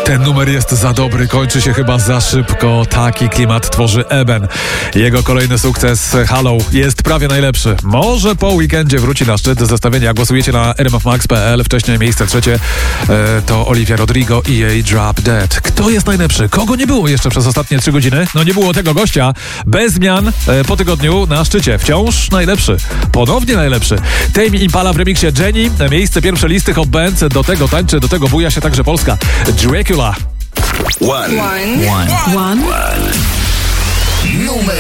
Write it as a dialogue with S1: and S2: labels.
S1: Ten numer jest za dobry, kończy się chyba za szybko. Taki klimat tworzy Eben. Jego kolejny sukces Hollow jest prawie najlepszy. Może po weekendzie wróci na szczyt zestawienia. Głosujecie na rmfmax.pl. Wcześniej miejsce trzecie to Olivia Rodrigo i jej Drop Dead. Kto jest najlepszy? Kogo nie było jeszcze przez ostatnie 3 godziny? No nie było tego gościa. Bez zmian po tygodniu na szczycie. Wciąż najlepszy. Ponownie najlepszy. Tame Impala w remiksie Jenny. Miejsce pierwsze listy Hot Bands. Do tego tańczy, do tego buja się także Polska. Dracula.
S2: One. Numer